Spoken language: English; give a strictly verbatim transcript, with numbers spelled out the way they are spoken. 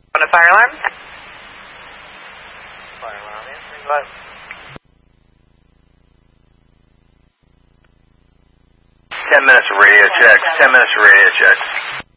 On a fire alarm? Fire alarm, answering, go ahead. Ten minutes of radio check, ten minutes of radio check.